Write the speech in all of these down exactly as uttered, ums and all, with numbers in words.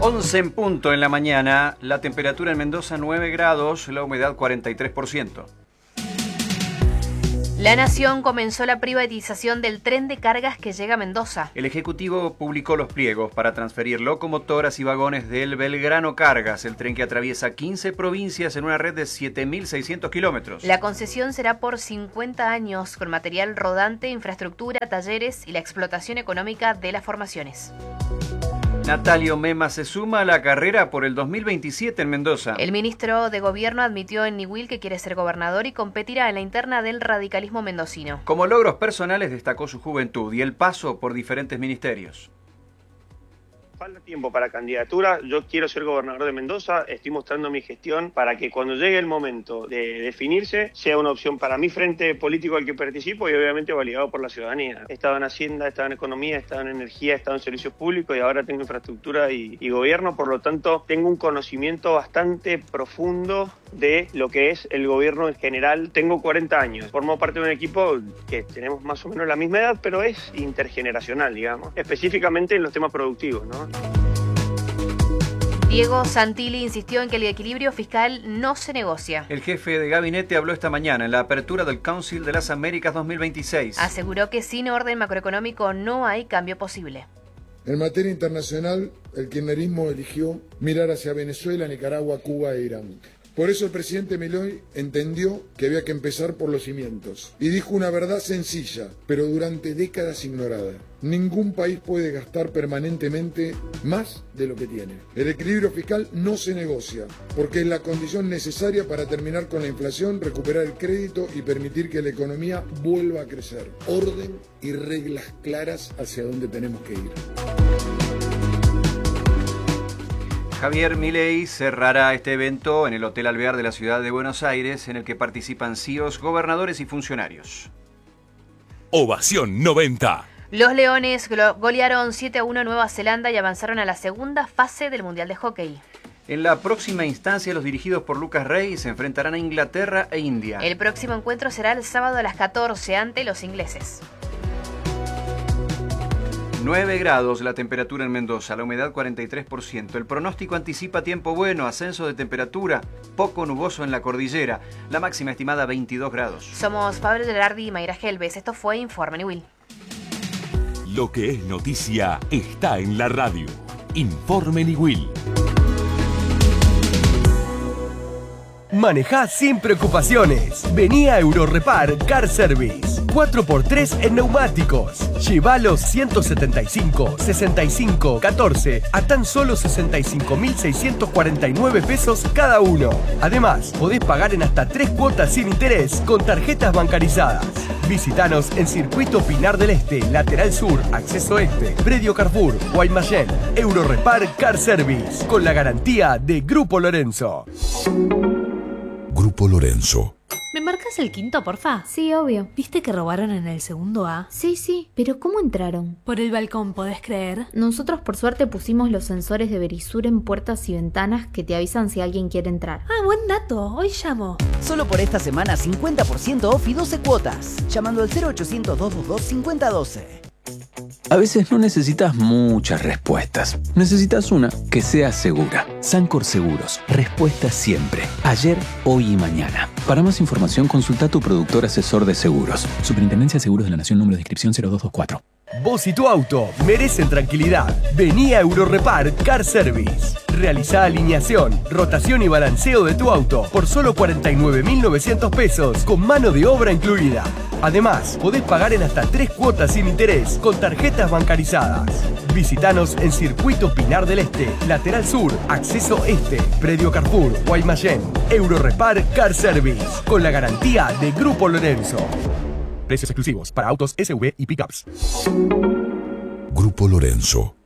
once en punto en la mañana, la temperatura en Mendoza nueve grados, la humedad cuarenta y tres por ciento. La Nación comenzó la privatización del tren de cargas que llega a Mendoza. El Ejecutivo publicó los pliegos para transferir locomotoras y vagones del Belgrano Cargas, el tren que atraviesa quince provincias en una red de siete mil seiscientos kilómetros. La concesión será por cincuenta años, con material rodante, infraestructura, talleres y la explotación económica de las formaciones. Natalio Mema se suma a la carrera por el dos mil veintisiete en Mendoza. El ministro de Gobierno admitió en Niwil que quiere ser gobernador y competirá en la interna del radicalismo mendocino. Como logros personales destacó su juventud y el paso por diferentes ministerios. Falta tiempo para candidatura, yo quiero ser gobernador de Mendoza, estoy mostrando mi gestión para que cuando llegue el momento de definirse sea una opción para mi frente político al que participo y obviamente validado por la ciudadanía. He estado en Hacienda, he estado en Economía, he estado en Energía, he estado en Servicios Públicos y ahora tengo Infraestructura y, y Gobierno, por lo tanto tengo un conocimiento bastante profundo de lo que es el gobierno en general. Tengo cuarenta años, formo parte de un equipo que tenemos más o menos la misma edad, pero es intergeneracional, digamos, específicamente en los temas productivos, ¿no? Diego Santilli insistió en que el equilibrio fiscal no se negocia. El jefe de gabinete habló esta mañana en la apertura del Council de las Américas dos mil veintiséis. Aseguró que sin orden macroeconómico no hay cambio posible. En materia internacional, el kirchnerismo eligió mirar hacia Venezuela, Nicaragua, Cuba e Irán. Por eso el presidente Milei entendió que había que empezar por los cimientos y dijo una verdad sencilla, pero durante décadas ignorada. Ningún país puede gastar permanentemente más de lo que tiene. El equilibrio fiscal no se negocia, porque es la condición necesaria para terminar con la inflación, recuperar el crédito y permitir que la economía vuelva a crecer. Orden y reglas claras hacia dónde tenemos que ir. Javier Milei cerrará este evento en el Hotel Alvear de la ciudad de Buenos Aires, en el que participan C E Os, gobernadores y funcionarios. Ovación noventa. Los Leones golearon siete a uno a Nueva Zelanda y avanzaron a la segunda fase del Mundial de Hockey. En la próxima instancia, los dirigidos por Lucas Rey se enfrentarán a Inglaterra e India. El próximo encuentro será el sábado a las catorce ante los ingleses. nueve grados la temperatura en Mendoza, la humedad cuarenta y tres por ciento. El pronóstico anticipa tiempo bueno, ascenso de temperatura, poco nuboso en la cordillera. La máxima estimada veintidós grados. Somos Pablo Gerardi y Mayra Gelbes. Esto fue Informe Niwil. Lo que es noticia está en la radio. Informe Niwil. Manejá sin preocupaciones. Vení a Eurorepar Car Service. cuatro por tres en neumáticos. Lleva los ciento setenta y cinco, sesenta y cinco, catorce a tan solo sesenta y cinco mil seiscientos cuarenta y nueve pesos cada uno. Además, podés pagar en hasta tres cuotas sin interés con tarjetas bancarizadas. Visítanos en Circuito Pinar del Este, Lateral Sur, Acceso Este, Predio Carrefour, Guaymallén. Eurorepar Car Service, con la garantía de Grupo Lorenzo. Grupo Lorenzo. ¿Me marcas el quinto, porfa? Sí, obvio. ¿Viste que robaron en el segundo A? Sí, sí, pero ¿cómo entraron? Por el balcón, ¿podés creer? Nosotros por suerte pusimos los sensores de Verisur en puertas y ventanas que te avisan si alguien quiere entrar. Ah, buen dato. Hoy llamo. Solo por esta semana cincuenta por ciento off y doce cuotas. Llamando al cero ochocientos, doscientos veintidós, cincuenta doce. A veces no necesitas muchas respuestas. Necesitas una que sea segura. Sancor Seguros. Respuesta siempre. Ayer, hoy y mañana. Para más información, consulta a tu productor asesor de seguros. Superintendencia de Seguros de la Nación, número de inscripción cero dos dos cuatro. Vos y tu auto merecen tranquilidad. Vení a Eurorepar Car Service. Realizá alineación, rotación y balanceo de tu auto por solo cuarenta y nueve mil novecientos pesos con mano de obra incluida. Además, podés pagar en hasta tres cuotas sin interés con tarjetas bancarizadas. Visítanos en Circuito Pinar del Este, Lateral Sur, Acceso Este, Predio Carrefour, Guaymallén. Eurorepar Car Service, con la garantía de Grupo Lorenzo. Precios exclusivos para autos S U V y pickups. Grupo Lorenzo.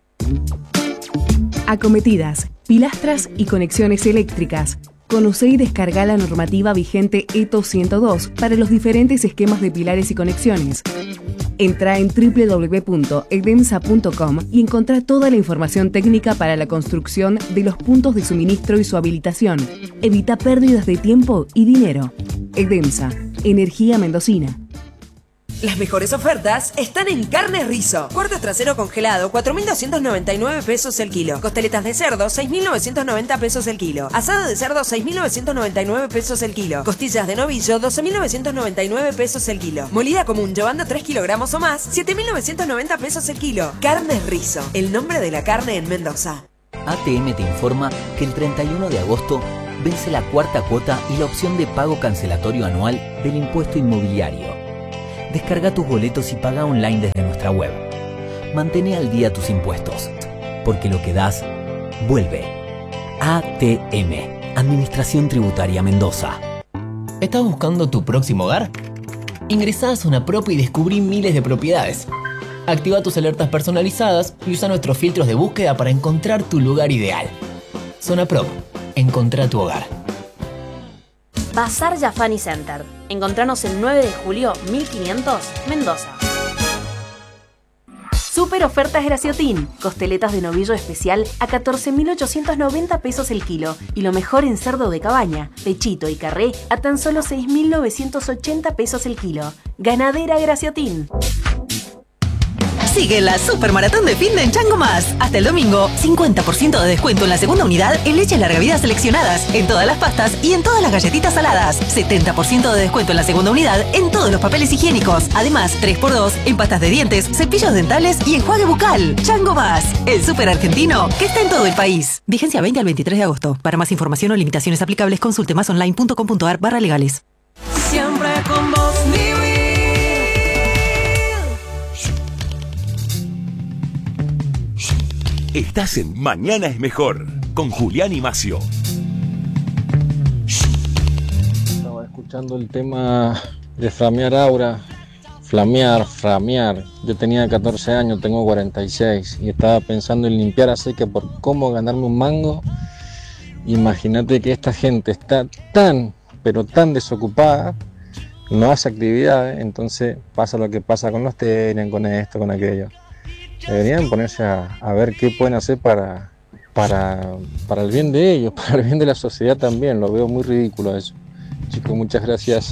Acometidas, pilastras y conexiones eléctricas. Conocé y descargá la normativa vigente E T O ciento dos para los diferentes esquemas de pilares y conexiones. Entrá en doble u doble u doble u punto edemsa punto com y encontrá toda la información técnica para la construcción de los puntos de suministro y su habilitación. Evita pérdidas de tiempo y dinero. Edemsa, energía mendocina. Las mejores ofertas están en Carnes Rizo. Corte trasero congelado, cuatro mil doscientos noventa y nueve pesos el kilo. Costeletas de cerdo, seis mil novecientos noventa pesos el kilo. Asado de cerdo, seis mil novecientos noventa y nueve pesos el kilo. Costillas de novillo, doce mil novecientos noventa y nueve pesos el kilo. Molida común, llevando tres kilogramos o más, siete mil novecientos noventa pesos el kilo. Carnes Rizo, el nombre de la carne en Mendoza. A T M te informa que el treinta y uno de agosto vence la cuarta cuota y la opción de pago cancelatorio anual del impuesto inmobiliario. Descarga tus boletos y paga online desde nuestra web. Mantén al día tus impuestos, porque lo que das, vuelve. A T M, Administración Tributaria Mendoza. ¿Estás buscando tu próximo hogar? Ingresá a ZonaProp y descubrí miles de propiedades. Activa tus alertas personalizadas y usa nuestros filtros de búsqueda para encontrar tu lugar ideal. ZonaProp, encontrá tu hogar. Bazar Jafani Center. Encontranos el nueve de julio mil quinientos, Mendoza. Super ofertas Graciotín. Costeletas de novillo especial a catorce mil ochocientos noventa pesos el kilo. Y lo mejor en cerdo de cabaña, pechito y carré a tan solo seis mil novecientos ochenta pesos el kilo. Ganadera Graciotín. Sigue la Super Maratón de Fin de en Chango Más. Hasta el domingo, cincuenta por ciento de descuento en la segunda unidad en leches larga vida seleccionadas, en todas las pastas y en todas las galletitas saladas. setenta por ciento de descuento en la segunda unidad en todos los papeles higiénicos. Además, tres por dos en pastas de dientes, cepillos dentales y enjuague bucal. Chango Más, el súper argentino que está en todo el país. Vigencia veinte al veintitrés de agosto. Para más información o limitaciones aplicables, consulte másonline.com.ar barra legales. Siempre con vos, mi Estás en Mañana es Mejor, con Julián y Macio. Estaba escuchando el tema de flamear aura. Flamear, flamear. Yo tenía catorce años, tengo cuarenta y seis. Y estaba pensando en limpiar aceite por cómo ganarme un mango. Imagínate que esta gente está tan, pero tan desocupada. No hace actividades, entonces pasa lo que pasa con los tenis, con esto, con aquello. Deberían ponerse a, a ver qué pueden hacer para, para, para el bien de ellos, para el bien de la sociedad también. Lo veo muy ridículo eso. Chicos, muchas gracias.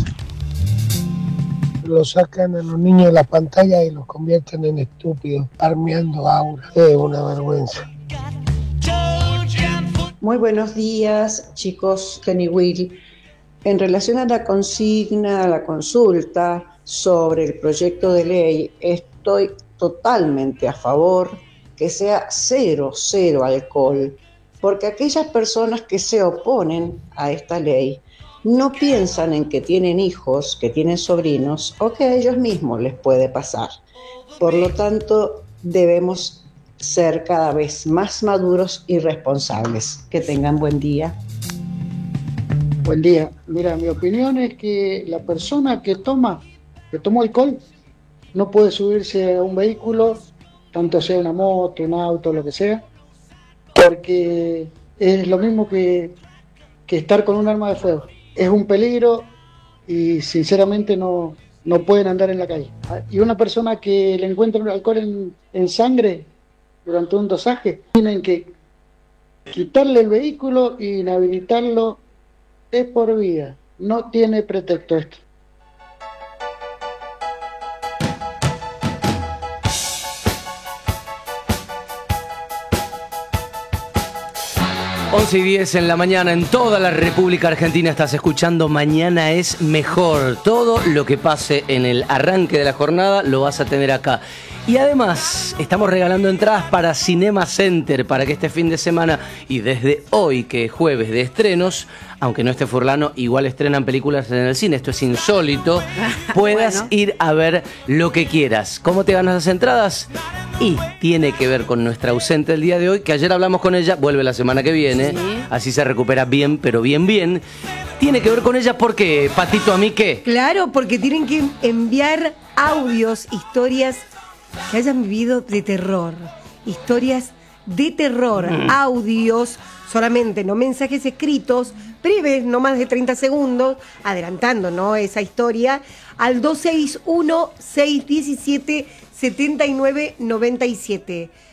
Lo sacan a los niños de la pantalla y los convierten en estúpidos, armeando aura. Es una vergüenza. Muy buenos días, chicos. Kenny Will. En relación a la consigna, a la consulta sobre el proyecto de ley, estoy totalmente a favor que sea cero, cero alcohol, porque aquellas personas que se oponen a esta ley no piensan en que tienen hijos, que tienen sobrinos o que a ellos mismos les puede pasar. Por lo tanto, debemos ser cada vez más maduros y responsables. Que tengan buen día. Buen día. Mira, mi opinión es que la persona que toma, que tomó alcohol, no puede subirse a un vehículo, tanto sea una moto, un auto, lo que sea, porque es lo mismo que, que estar con un arma de fuego. Es un peligro y sinceramente no, no pueden andar en la calle. Y una persona que le encuentra un alcohol en, en sangre durante un dosaje, tienen que quitarle el vehículo e inhabilitarlo de por vida. No tiene pretexto esto. once y diez en la mañana en toda la República Argentina estás escuchando Mañana es Mejor. Todo lo que pase en el arranque de la jornada lo vas a tener acá. Y además estamos regalando entradas para Cinema Center para que este fin de semana y desde hoy, que es jueves de estrenos, aunque no esté Furlano, igual estrenan películas en el cine, esto es insólito, puedas bueno. ir a ver lo que quieras. ¿Cómo te ganas las entradas? Y tiene que ver con nuestra ausente el día de hoy, que ayer hablamos con ella, vuelve la semana que viene, sí. así se recupera bien, pero bien, bien. Tiene que ver con ella porque, Patito, ¿a mí qué? Claro, porque tienen que enviar audios, historias que hayan vivido de terror, historias de terror, mm. audios, solamente no mensajes escritos, breves, no más de treinta segundos, adelantando, ¿no?, esa historia, al dos seis uno, seis uno siete, siete nueve nueve siete.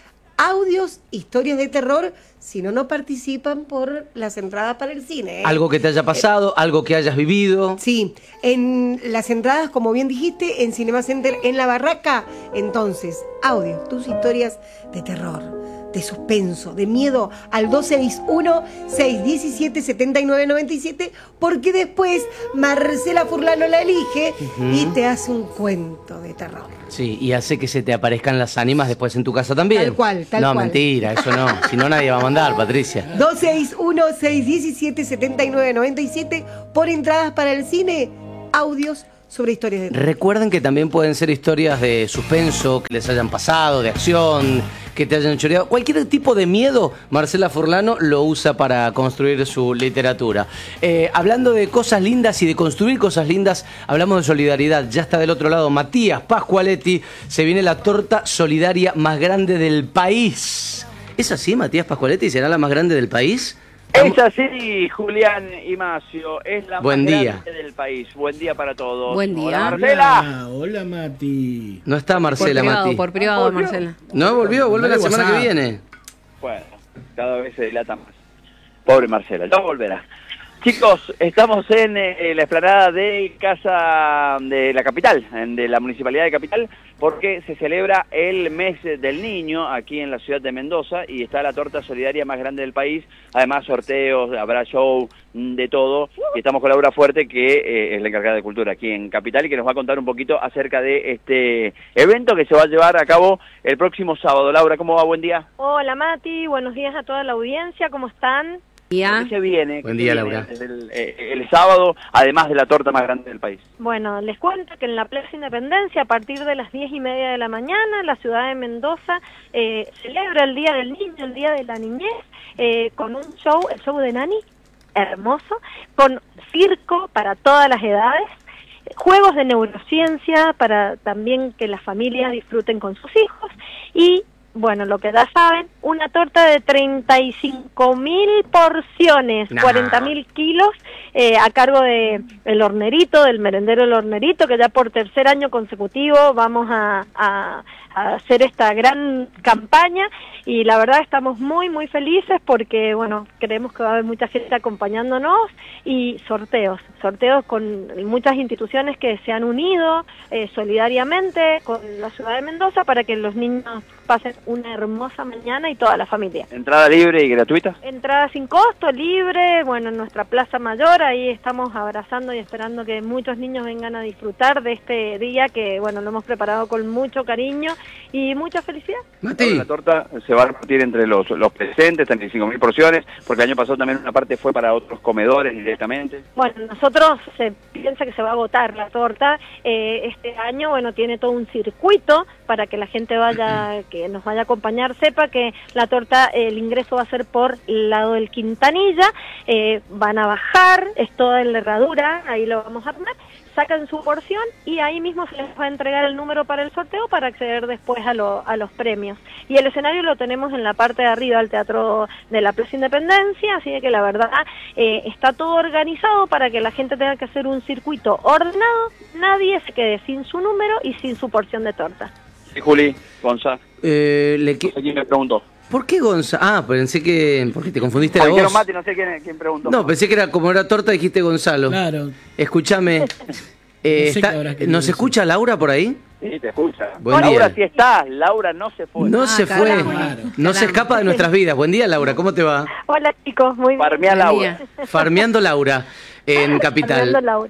audios, historias de terror, si no, no participan por las entradas para el cine. ¿eh? Algo que te haya pasado, eh, algo que hayas vivido. Sí, en las entradas, como bien dijiste, en Cinema Center, en La Barraca, entonces, audio, tus historias de terror, de suspenso, de miedo, al dos seis uno, seis uno siete, siete nueve nueve siete, porque después Marcela Furlano la elige uh-huh. y te hace un cuento de terror. Sí, y hace que se te aparezcan las ánimas después en tu casa también. Tal cual, tal no, cual. No, mentira, eso no. Si no, nadie va a mandar, Patricia. dos seis uno, seis uno siete, siete nueve nueve siete por entradas para el cine, audios sobre historias de terror. Recuerden que también pueden ser historias de suspenso, que les hayan pasado, de acción, que te hayan choreado. Cualquier tipo de miedo, Marcela Furlano lo usa para construir su literatura. Eh, hablando de cosas lindas y de construir cosas lindas, hablamos de solidaridad. Ya está del otro lado Matías Pascualetti. Se viene la torta solidaria más grande del país. ¿Es así, Matías Pascualetti? ¿Será la más grande del país? Es así, Julián y Macio, es la Buen más día. grande del país. Buen día para todos. Buen día. Hola, Marcela. Hola, hola, Mati. No está Marcela, por privado, Mati. Por privado, Marcela. No volvió, vuelve la semana que viene. Bueno, cada vez se dilata más. Pobre Marcela, ya volverá. Chicos, estamos en eh, la explanada de Casa de la Capital, en, de la Municipalidad de Capital, porque se celebra el mes del niño aquí en la ciudad de Mendoza y está la torta solidaria más grande del país, además sorteos, habrá show, de todo, y estamos con Laura Fuerte, que eh, es la encargada de cultura aquí en Capital y que nos va a contar un poquito acerca de este evento que se va a llevar a cabo el próximo sábado. Laura, ¿cómo va? Buen día. Hola Mati, buenos días a toda la audiencia, ¿cómo están? ¿Qué se viene? Buen día, viene Laura. El, eh, el sábado, además de la torta más grande del país. Bueno, les cuento que en la Plaza Independencia, a partir de las diez y media de la mañana, la ciudad de Mendoza eh, celebra el Día del Niño, el Día de la Niñez, eh, con un show, el show de Nani, hermoso, con circo para todas las edades, juegos de neurociencia para también que las familias disfruten con sus hijos y, bueno, lo que ya saben, una torta de treinta y cinco mil porciones, nah. cuarenta mil kilos, eh, a cargo de el hornerito, del merendero El Hornerito, que ya por tercer año consecutivo vamos a, a, a hacer esta gran campaña y la verdad estamos muy muy felices porque, bueno, creemos que va a haber mucha gente acompañándonos y sorteos, sorteos con muchas instituciones que se han unido eh, solidariamente con la ciudad de Mendoza para que los niños pasen una hermosa mañana y toda la familia. ¿Entrada libre y gratuita? Entrada sin costo, libre, bueno, en nuestra Plaza Mayor, ahí estamos abrazando y esperando que muchos niños vengan a disfrutar de este día que, bueno, lo hemos preparado con mucho cariño y mucha felicidad. Mati. La torta se va a repartir entre los, los presentes, treinta y cinco mil porciones, porque el año pasado también una parte fue para otros comedores directamente. Bueno, nosotros se piensa que se va a agotar la torta, eh, este año, bueno, tiene todo un circuito para que la gente vaya, que nos vaya a acompañar, sepa que la torta, eh, el ingreso va a ser por el lado del Quintanilla, eh, van a bajar, es toda en la herradura, ahí lo vamos a armar, sacan su porción y ahí mismo se les va a entregar el número para el sorteo para acceder después a, lo, a los premios. Y el escenario lo tenemos en la parte de arriba del Teatro de la Plaza Independencia, así que la verdad eh, está todo organizado para que la gente tenga que hacer un circuito ordenado, nadie se quede sin su número y sin su porción de torta. Sí, Juli, Gonza. Eh, le que... No sé quién me preguntó. ¿Por qué Gonza? Ah, pensé que... Porque te confundiste Porque la voz. Mati, no sé quién, quién preguntó. No, pensé que era como era torta, dijiste Gonzalo. Claro. Escúchame. Eh, No sé está- qué habrás querido ¿Nos decir. escucha Laura por ahí? Sí, te escucha. Buen Laura día. sí está, Laura no se fue. No Ah, se fue. No se escapa de nuestras vidas. Buen día, Laura. ¿Cómo te va? Hola chicos, muy bien. Farmea Laura. Farmeando Laura en Capital. Fernando Laura.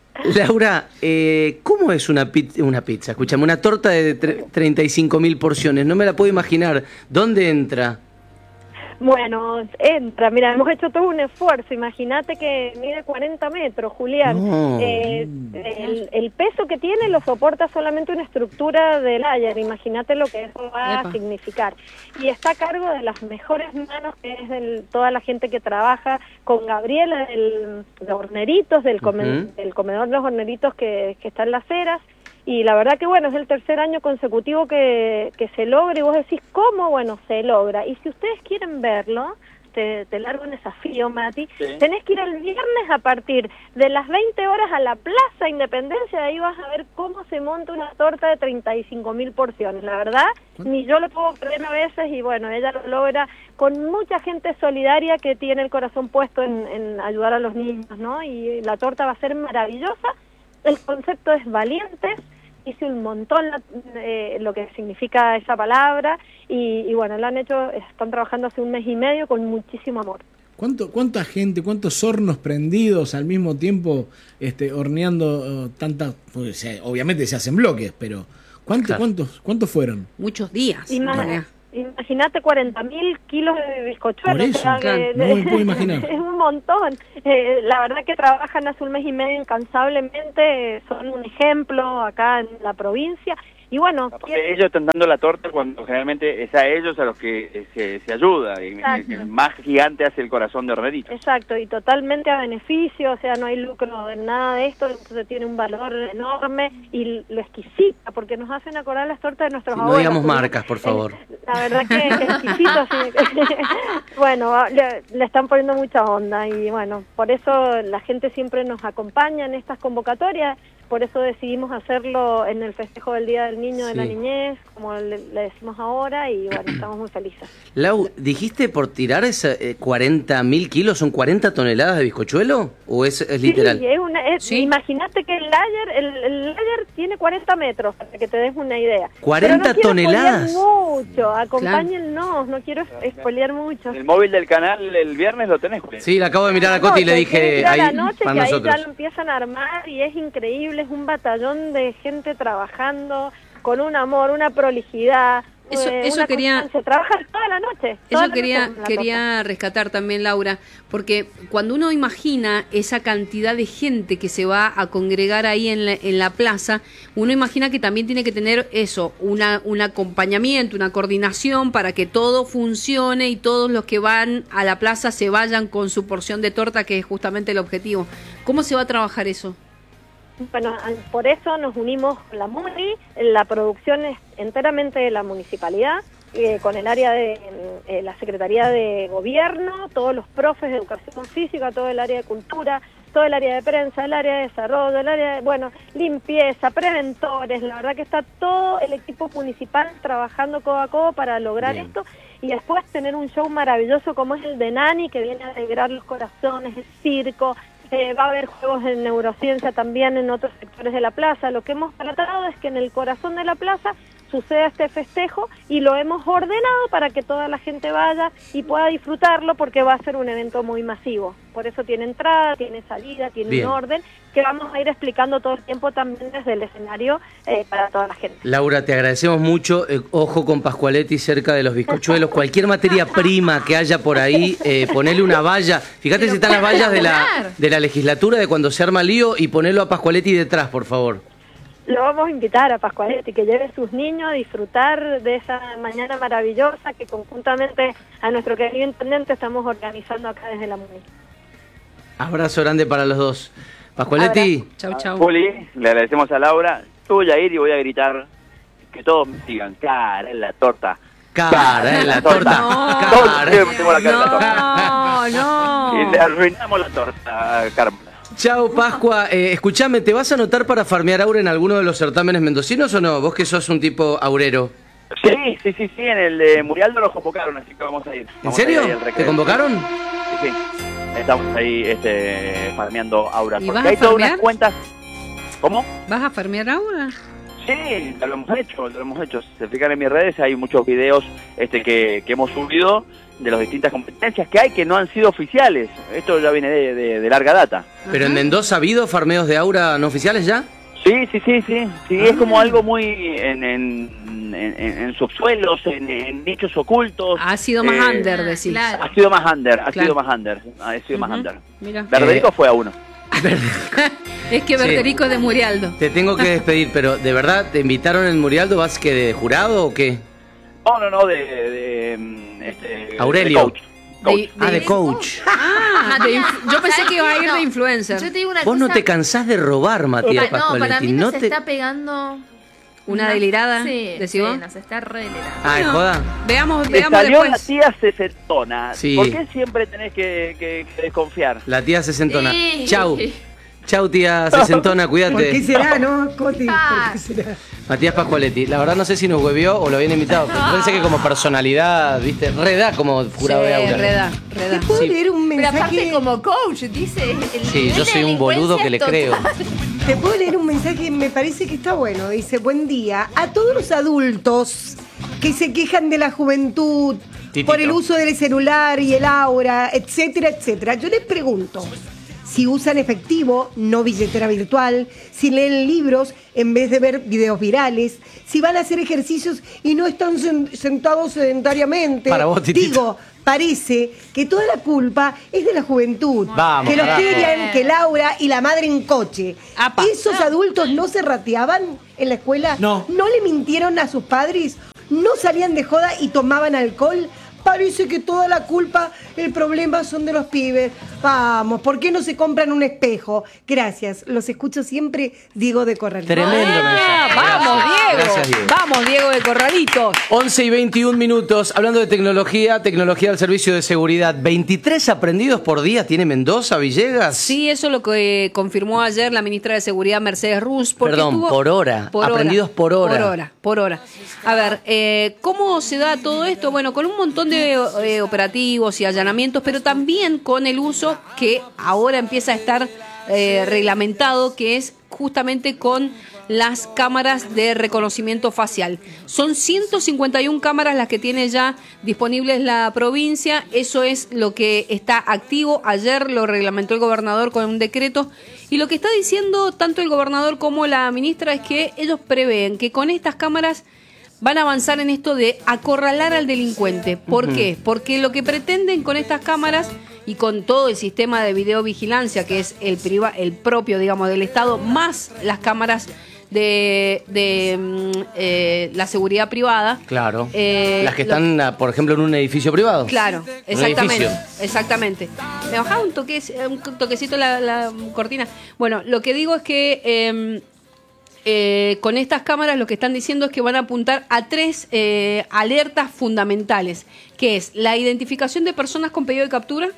Laura, eh, ¿cómo es una, pizza, una pizza? Escúchame, una torta de tre- treinta y cinco mil porciones. No me la puedo imaginar. ¿Dónde entra? Bueno, entra, mira, hemos hecho todo un esfuerzo, imagínate que mide cuarenta metros, Julián. No. Eh, el, el peso que tiene lo soporta solamente una estructura del ayer, imagínate lo que eso va Epa. a significar. Y está a cargo de las mejores manos, que es de toda la gente que trabaja con Gabriela del, de Horneritos, del, come- Ujú. del comedor de los Horneritos que, que está en Las Heras. Y la verdad que, bueno, es el tercer año consecutivo que, que se logra y vos decís, ¿cómo? Bueno, se logra. Y si ustedes quieren verlo, te, te largo un desafío, Mati. Sí. Tenés que ir el viernes a partir de las veinte horas a la Plaza Independencia, ahí vas a ver cómo se monta una torta de treinta y cinco mil porciones. La verdad, ni yo lo puedo creer a veces y bueno, ella lo logra con mucha gente solidaria que tiene el corazón puesto en, en ayudar a los niños, ¿no? Y la torta va a ser maravillosa. El concepto es valientes. Hice un montón eh, lo que significa esa palabra y, y bueno, lo han hecho, están trabajando hace un mes y medio con muchísimo amor. ¿Cuánto, ¿Cuánta gente, cuántos hornos prendidos al mismo tiempo este, horneando uh, tantas? Pues, eh, obviamente se hacen bloques, pero ¿cuánto, Claro. ¿cuántos cuántos fueron? Muchos días. Ima- Imagínate cuarenta mil kilos de bizcochuelos. Por eso, o sea, claro, que- no me puedo imaginar. Es un montón. Eh, la verdad que trabajan hace un mes y medio incansablemente, son un ejemplo acá en la provincia. Y bueno, Porque ellos están dando la torta cuando generalmente es a ellos a los que se, se ayuda. Y Exacto. el más gigante hace el corazón de hornerito. exacto, y totalmente a beneficio, o sea, no hay lucro en nada de esto, entonces tiene un valor enorme y lo exquisita, porque nos hacen acordar las tortas de nuestros No abuelos. digamos porque marcas, por favor. La verdad que, que exquisito, así que- bueno, le, le están poniendo mucha onda y bueno, por eso la gente siempre nos acompaña en estas convocatorias, por eso decidimos hacerlo en el festejo del Día del Niño, de la Sí. Niñez, como le, le decimos ahora, y bueno, estamos muy felices. Lau, ¿dijiste por tirar esa, eh, cuarenta mil kilos, son cuarenta toneladas de bizcochuelo? ¿O es, es literal? Sí, es una, es, imagínate que el layer, el, el layer tiene cuarenta metros, para que te des una idea. cuarenta Pero no quiero toneladas. spoilear mucho, acompáñennos, no quiero spoilear mucho. El móvil del canal el viernes lo tenés, Julián. Sí, le acabo de mirar a Coti y le No, dije, tenés que ir a ahí, la noche, para que ahí nosotros. ya lo empiezan a armar y es increíble, es un batallón de gente trabajando con un amor, una prolijidad. Eso- eh, eso una quería- constancia. Trabajan toda la noche. toda Eso la quería, noche en la quería rescatar también, Laura, porque cuando uno imagina esa cantidad de gente que se va a congregar ahí en la, en la plaza, uno imagina que también tiene que tener eso, una, un acompañamiento, una coordinación para que todo funcione y todos los que van a la plaza se vayan con su porción de torta, que es justamente el objetivo. ¿Cómo se va a trabajar eso? Bueno, an- por eso nos unimos con la MUNI, la producción es enteramente de la municipalidad, eh, con el área de eh, la Secretaría de Gobierno, todos los profes de Educación Física, todo el área de Cultura, todo el área de Prensa, el área de Desarrollo, el área de, bueno, limpieza, preventores, la verdad que está todo el equipo municipal trabajando codo a codo para lograr Bien. esto y después tener un show maravilloso como es el de Nani, que viene a alegrar los corazones, el circo. Eh, va a haber juegos de neurociencia también en otros sectores de la plaza. Lo que hemos tratado es que en el corazón de la plaza suceda este festejo y lo hemos ordenado para que toda la gente vaya y pueda disfrutarlo porque va a ser un evento muy masivo. Por eso tiene entrada, tiene salida, tiene Bien. un orden que vamos a ir explicando todo el tiempo también desde el escenario eh, para toda la gente. Laura, te agradecemos mucho. Eh, ojo con Pascualetti cerca de los bizcochuelos. Cualquier materia prima que haya por ahí, eh, ponele una valla. Fíjate si están las vallas de la, de la legislatura, de cuando se arma lío, y ponelo a Pascualetti detrás, por favor. Lo vamos a invitar a Pascualetti, que lleve a sus niños a disfrutar de esa mañana maravillosa que conjuntamente a nuestro querido intendente estamos organizando acá desde la MUNI. Abrazo grande para los dos. Pascualetti. Chau, chau. Juli, le agradecemos a Laura. Yo voy a ir y voy a gritar que todos me sigan. Cara en la torta. Cara en la torta. No. Todos tenemos la cara en la torta. No, no. Y le arruinamos la torta, Carmen. Chao, Pascua. Eh, escuchame, ¿te vas a anotar para farmear aura en alguno de los certámenes mendocinos o no? Vos que sos un tipo aurero. Sí, sí, sí, sí, en el de Murialdo nos convocaron, así que vamos a ir. ¿En Vamos a ir serio? ahí al ¿Te recreo. convocaron? Sí, sí. Estamos ahí este, farmeando auras. ¿Y Porque vas a hay todas unas farmear? cuentas. ¿Cómo? ¿Vas a farmear ahora? Sí, ya lo hemos hecho, lo hemos hecho. Si se fijan en mis redes, hay muchos videos este, que, que hemos subido de las distintas competencias que hay que no han sido oficiales. Esto ya viene de, de- de larga data. ¿Pero en Mendoza ha habido farmeos de aura no oficiales ya? Sí, sí, sí, sí. Sí, es como algo muy en, en, en, en subsuelos, en, en nichos ocultos. Ha sido más Eh, under, decís. Ha sido más under, ha Claro. sido más under. Ha sido más Ujú. under. Mira. Verderico fue a uno. Es que Sí. Berterico es de Murialdo. Te tengo que despedir, pero ¿de verdad te invitaron en Murialdo? ¿Vas que de jurado o qué? No, no, no, de... de, mm, este, Aurelio. de coach. Coach. Ah, de coach. Ah, de inf- yo pensé que iba a ir de influencer. Yo te digo una Vos no cosa- te cansás de robar, Matías Pa- no, para Pascualetti. mí No nos te... está pegando Una delirada, Sí, decís sí, vos. nos está re delirando. Ah, ¿en joda? Veamos, Me veamos salió después. la tía sesentona. Sí. ¿Por qué siempre tenés que, que- que desconfiar? La tía sesentona. Sí. Chau. Chau, tía sesentona, cuídate. ¿Por qué será, no, Coti? Ah. ¿Por qué será? Matías Pascualetti. La verdad no sé si nos huevió o lo habían invitado. Pero pensé que como personalidad, viste, reda como jurado de aula. reda, reda. ¿Te puedo Sí. leer un Pero aparte mensaje? como coach, dice... el Sí, nivel yo de soy un boludo que le creo. delincuencia Te puedo leer un mensaje, me parece que está bueno. Dice, buen día a todos los adultos que se quejan de la juventud Titito. por el uso del celular y el aura, etcétera, etcétera. Yo les pregunto, si usan efectivo, no billetera virtual, si leen libros en vez de ver videos virales, si van a hacer ejercicios y no están sen- sentados sedentariamente. Para vos, Titito. Digo, parece que toda la culpa es de la juventud. Vamos, que los carajo. querían, que Laura y la madre en coche. ¿Esos adultos no se rateaban en la escuela? No. ¿No le mintieron a sus padres? ¿No salían de joda y tomaban alcohol? Parece que toda la culpa, el problema son de los pibes. Vamos, ¿por qué no se compran un espejo? Gracias, los escucho siempre, Diego de Corralito. Tremendo mensaje. Vamos, Diego. Gracias, Diego. Vamos, Diego de Corralito. once y veintiún minutos, hablando de tecnología, tecnología al servicio de seguridad. veintitrés aprendidos por día tiene Mendoza, Villegas. Sí, eso es lo que eh, confirmó ayer la ministra de Seguridad, Mercedes Ruz. porque Perdón, tuvo- por hora. Por hora. Aprendidos por hora. Por hora, por hora. A ver, eh, ¿cómo se da todo esto? Bueno, con un montón de eh, operativos y allanamientos, pero también con el uso que ahora empieza a estar eh, reglamentado, que es justamente con las cámaras de reconocimiento facial. Son ciento cincuenta y una cámaras las que tiene ya disponibles la provincia. Eso es lo que está activo. Ayer lo reglamentó el gobernador con un decreto. Y lo que está diciendo tanto el gobernador como la ministra es que ellos prevén que con estas cámaras van a avanzar en esto de acorralar al delincuente. ¿Por Ujú. qué? Porque lo que pretenden con estas cámaras y con todo el sistema de videovigilancia, que es el, priva, el propio, digamos, del Estado, más las cámaras de, de mm, eh, la seguridad privada. Claro. Eh, Las que lo- están, ah, por ejemplo, en un edificio privado. Claro, Un exactamente. edificio. Exactamente. Me bajaba un, toque, un toquecito la, la cortina. Bueno, lo que digo es que eh, eh, con estas cámaras lo que están diciendo es que van a apuntar a tres eh, alertas fundamentales, que es la identificación de personas con pedido de captura,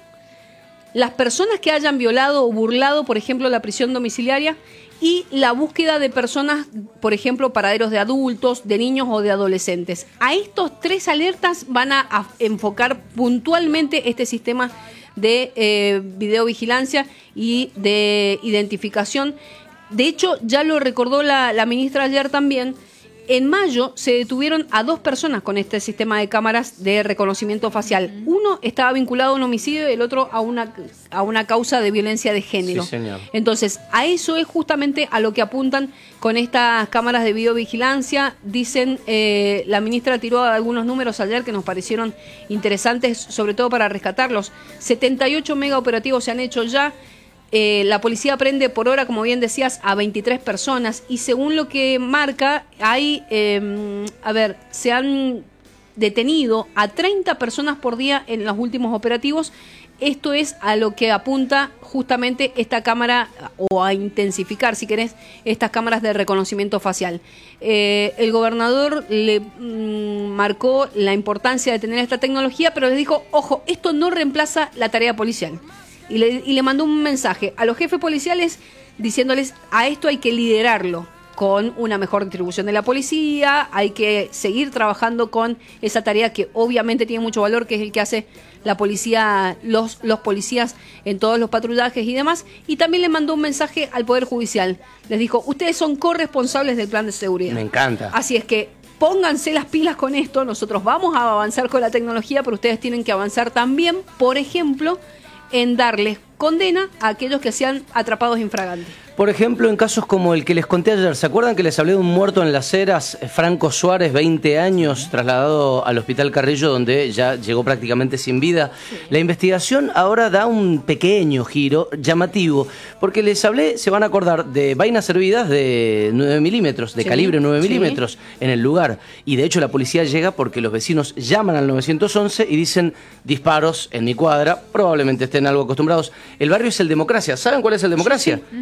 las personas que hayan violado o burlado, por ejemplo, la prisión domiciliaria, y la búsqueda de personas, por ejemplo, paraderos de adultos, de niños o de adolescentes. A estos tres alertas van a, a enfocar puntualmente este sistema de eh, videovigilancia y de identificación. De hecho, ya lo recordó la, la ministra ayer también. En mayo se detuvieron a dos personas con este sistema de cámaras de reconocimiento facial. Uno estaba vinculado a un homicidio y el otro a una, a una causa de violencia de género. Sí, señor. Entonces, a eso es justamente a lo que apuntan con estas cámaras de videovigilancia. Dicen, eh, la ministra tiró algunos números ayer que nos parecieron interesantes, sobre todo para rescatarlos. setenta y ocho mega operativos se han hecho ya. Eh, la policía prende por hora, como bien decías, a veintitrés personas y según lo que marca, hay, eh, a ver, se han detenido a treinta personas por día en los últimos operativos. Esto es a lo que apunta justamente esta cámara, o a intensificar, si querés, estas cámaras de reconocimiento facial. Eh, el gobernador le mm, marcó la importancia de tener esta tecnología, pero les dijo, ojo, esto no reemplaza la tarea policial. Y le, y le mandó un mensaje a los jefes policiales diciéndoles, a esto hay que liderarlo con una mejor distribución de la policía, hay que seguir trabajando con esa tarea que obviamente tiene mucho valor, que es el que hace la policía, los, los policías en todos los patrullajes y demás. Y también le mandó un mensaje al Poder Judicial. Les dijo, ustedes son corresponsables del plan de seguridad. Me encanta. Así es que pónganse las pilas con esto, nosotros vamos a avanzar con la tecnología, pero ustedes tienen que avanzar también, por ejemplo, en darles condena a aquellos que sean atrapados infraganti. Por ejemplo, en casos como el que les conté ayer, ¿se acuerdan que les hablé de un muerto en Las Heras, Franco Suárez, veinte años, trasladado al Hospital Carrillo, donde ya llegó prácticamente sin vida? Sí. La investigación ahora da un pequeño giro llamativo, porque les hablé, se van a acordar, de vainas hervidas de nueve milímetros, de Sí, calibre nueve sí. milímetros en el lugar. Y de hecho la policía llega porque los vecinos llaman al nueve once y dicen, disparos en mi cuadra, probablemente estén algo acostumbrados. El barrio es el Democracia. ¿Saben cuál es el Democracia? Sí, sí. Uh-huh. El que está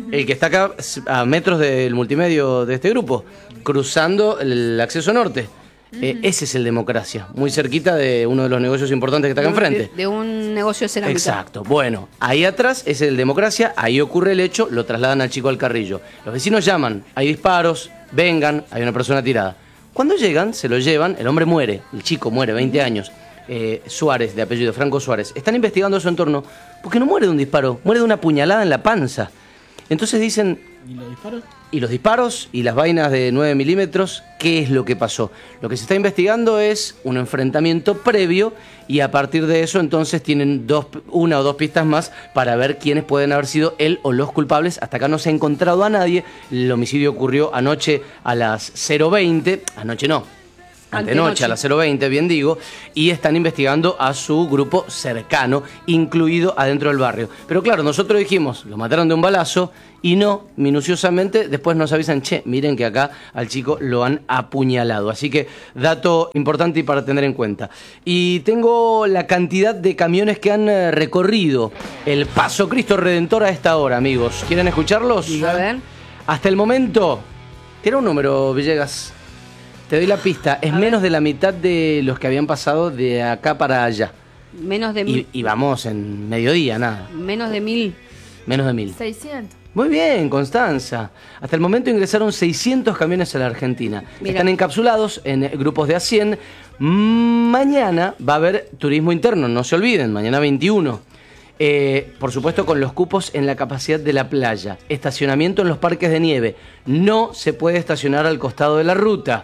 está acá a metros del multimedio de este grupo, cruzando el acceso norte. Eh, ese es el Democracia, muy cerquita de uno de los negocios importantes que está acá enfrente. De, de un negocio de cerámica. Exacto. Bueno, ahí atrás es el Democracia, ahí ocurre el hecho, lo trasladan al chico al carrillo. Los vecinos llaman, hay disparos, vengan, hay una persona tirada. Cuando llegan, se lo llevan, el hombre muere, el chico muere, veinte años. Eh, Suárez, de apellido Franco Suárez. Están investigando su entorno porque no muere de un disparo, muere de una puñalada en la panza. Entonces dicen... ¿Y los disparos? Y los disparos y las vainas de nueve milímetros, ¿qué es lo que pasó? Lo que se está investigando es un enfrentamiento previo y a partir de eso entonces tienen dos, una o dos pistas más para ver quiénes pueden haber sido él o los culpables. Hasta acá no se ha encontrado a nadie. El homicidio ocurrió anoche a las cero veinte. Anoche no. Antenoche a las cero veinte, bien digo, y están investigando a su grupo cercano, incluido adentro del barrio. Pero claro, nosotros dijimos, lo mataron de un balazo, y no, minuciosamente, después nos avisan, che, miren que acá al chico lo han apuñalado. Así que, dato importante y para tener en cuenta. Y tengo la cantidad de camiones que han eh, recorrido el Paso Cristo Redentor a esta hora, amigos. ¿Quieren escucharlos? A ver. Hasta el momento, tira un número, Villegas. Te doy la pista, es menos de la mitad de los que habían pasado de acá para allá. Menos de mil. Y, y vamos en mediodía, nada. Menos de mil. Menos de mil. seiscientos. Muy bien, Constanza. Hasta el momento ingresaron seiscientos camiones a la Argentina. Mira. Están encapsulados en grupos de a cien. Mañana va a haber turismo interno, no se olviden, mañana veintiuno. Eh, por supuesto con los cupos en la capacidad de la playa. Estacionamiento en los parques de nieve. No se puede estacionar al costado de la ruta.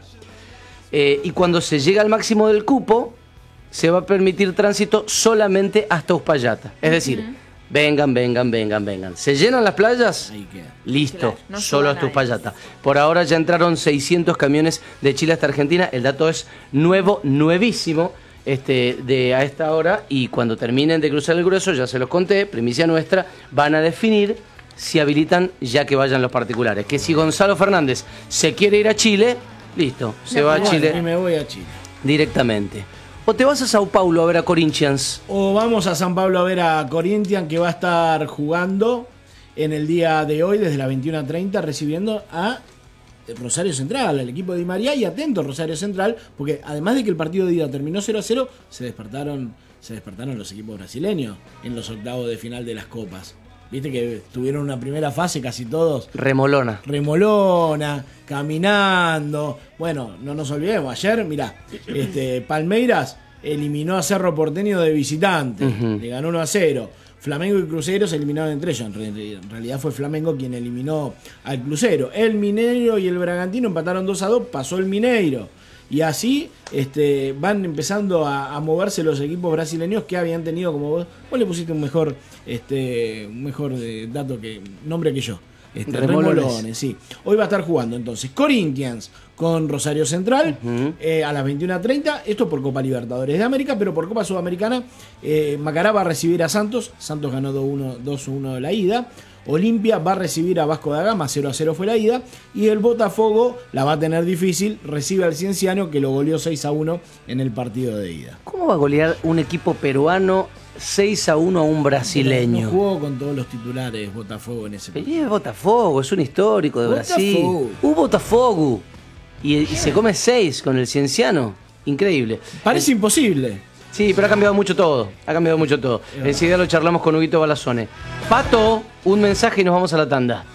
Eh, y cuando se llega al máximo del cupo, se va a permitir tránsito solamente hasta Uspallata. Es decir, uh-huh. vengan, vengan, vengan, vengan. ¿Se llenan las playas? Listo, claro, no solo hasta Uspallata. Por ahora ya entraron seiscientos camiones de Chile hasta Argentina. El dato es nuevo, nuevísimo, este, de a esta hora. Y cuando terminen de cruzar el grueso, ya se los conté, primicia nuestra, van a definir si habilitan ya que vayan los particulares. Que si Gonzalo Fernández se quiere ir a Chile... Listo, se no, va a Chile. Y me voy a Chile. Directamente. O te vas a Sao Paulo a ver a Corinthians. O vamos a San Pablo a ver a Corinthians, que va a estar jugando en el día de hoy desde las veintiuna treinta recibiendo a Rosario Central, al equipo de Di María. Y atento Rosario Central, porque además de que el partido de ida terminó cero a cero, se despertaron, se despertaron los equipos brasileños en los octavos de final de las copas. Viste que tuvieron una primera fase casi todos. Remolona. Remolona, caminando. Bueno, no nos olvidemos. Ayer, mirá, este, Palmeiras eliminó a Cerro Porteño de visitante. Uh-huh. Le ganó uno a cero. Flamengo y Cruzeiro se eliminaron entre ellos. En realidad fue Flamengo quien eliminó al Cruzeiro. El Mineiro y el Bragantino empataron dos a dos. Pasó el Mineiro. Y así este, van empezando a, a moverse los equipos brasileños que habían tenido, como vos, vos le pusiste un mejor, este, un mejor eh, dato que nombre que yo. Este, Remolones. Remolones, sí. Hoy va a estar jugando entonces Corinthians con Rosario Central uh-huh. eh, a las veintiuna treinta. Esto por Copa Libertadores de América, pero por Copa Sudamericana eh, Macará va a recibir a Santos. Santos ganó dos uno de la ida. Olimpia va a recibir a Vasco da Gama, cero a cero fue la ida, y el Botafogo la va a tener difícil, recibe al Cienciano que lo goleó seis a uno en el partido de ida. ¿Cómo va a golear un equipo peruano seis a uno a un brasileño? No, no jugó con todos los titulares Botafogo en ese partido. Es Botafogo, es un histórico de Botafogo. Brasil. Un Botafogo. Y, y se come seis con el Cienciano. Increíble. Parece el... imposible. Sí, pero ha cambiado mucho todo. Ha cambiado mucho todo. Enseguida lo charlamos con Huguito Balazone. Pato, un mensaje y nos vamos a la tanda.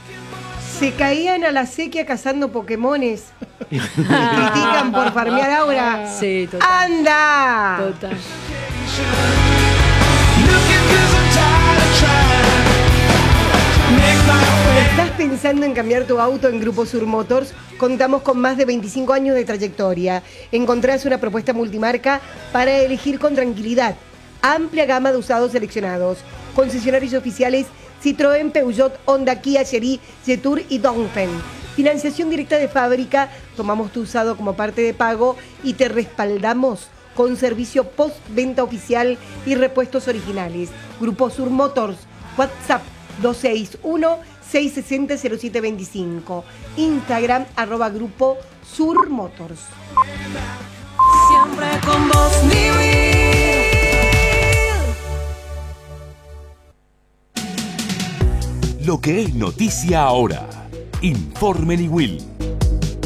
Se caían a la sequía cazando Pokémones. Y critican por farmear aura. Sí, total. ¡Anda! Total. ¿Estás pensando en cambiar tu auto en Grupo Sur Motors? Contamos con más de veinticinco años de trayectoria. Encontrás una propuesta multimarca para elegir con tranquilidad. Amplia gama de usados seleccionados. Concesionarios oficiales Citroën, Peugeot, Honda, Kia, Chery, Jetour y Dongfeng. Financiación directa de fábrica. Tomamos tu usado como parte de pago y te respaldamos con servicio post-venta oficial y repuestos originales. Grupo Sur Motors. WhatsApp dos seis uno, seis seis cero, cero siete dos cinco. Instagram, arroba Grupo Sur Motors. Siempre con vos, Lo que es noticia ahora. Informe Niwil.